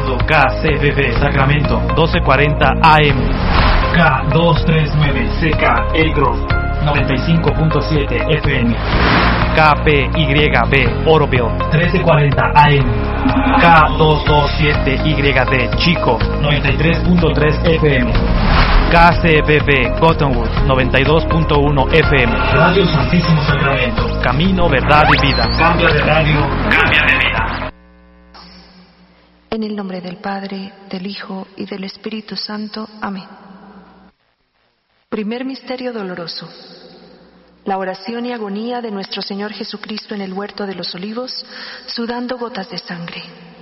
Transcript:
Sacramento. KCBB Sacramento 1240 AM. K239 CK Elgrove 95.7 FM. KPYB Oroville 1340 AM. K227YD Chico 93.3 FM. KCBB Cottonwood 92.1 FM. Radio Santísimo Sacramento. Camino, verdad y vida. Cambia de radio, cambia de vida. En el nombre del Padre, del Hijo y del Espíritu Santo. Amén. Primer misterio doloroso. La oración y agonía de nuestro Señor Jesucristo en el huerto de los Olivos, sudando gotas de sangre.